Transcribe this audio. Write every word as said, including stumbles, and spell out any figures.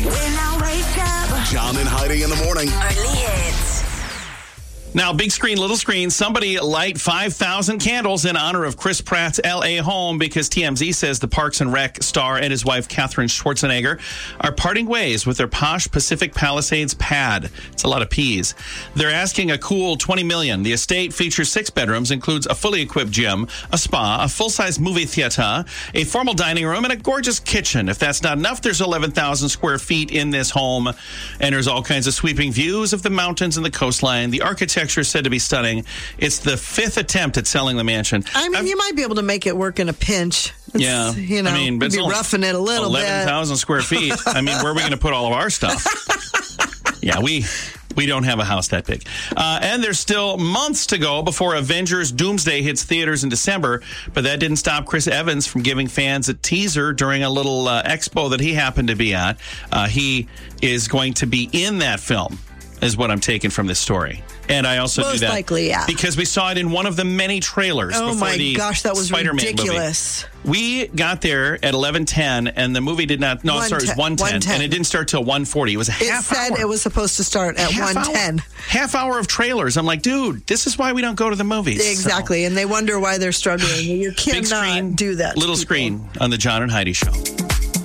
Correct. When I wake up. John and Heidi in the morning. Only hits. Now, big screen, little screen, somebody light five thousand candles in honor of Chris Pratt's L A home because T M Z says the Parks and Rec star and his wife, Katherine Schwarzenegger, are parting ways with their posh Pacific Palisades pad. It's a lot of P's. They're asking a cool twenty million dollars. The estate features six bedrooms, includes a fully equipped gym, a spa, a full-size movie theater, a formal dining room, and a gorgeous kitchen. If that's not enough, there's eleven thousand square feet in this home, and there's all kinds of sweeping views of the mountains and the coastline. The architecture is said to be stunning. It's the fifth attempt at selling the mansion. I mean, I've, you might be able to make it work in a pinch. It's, yeah. You know, I mean, but it's be only roughing it a little bit. eleven thousand square feet. I mean, where are we going to put all of our stuff? Yeah, we... We don't have a house that big. Uh, and there's still months to go before Avengers Doomsday hits theaters in December, but that didn't stop Chris Evans from giving fans a teaser during a little uh, expo that he happened to be at. Uh, he is going to be in that film, is what I'm taking from this story. And I also Most do that likely, yeah. because we saw it in one of the many trailers Oh before my the gosh, that was Spider-Man ridiculous. movie. We got there at eleven ten, and the movie did not. No, sorry, it was one ten, and it didn't start till one forty. It was a It half said hour. it was supposed to start at Half one ten. Hour, half hour of trailers. I'm like, dude, this is why we don't go to the movies. Exactly, So. and they wonder why they're struggling. You cannot Big screen, do that. to Little people. screen on the John and Heidi Show.